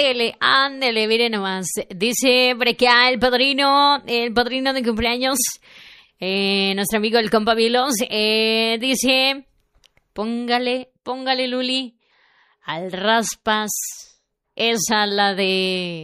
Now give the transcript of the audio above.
ándele, mire nomás. Dice por acá el padrino de cumpleaños, nuestro amigo el compa Vilos, dice, póngale Luli, al raspas, esa la de...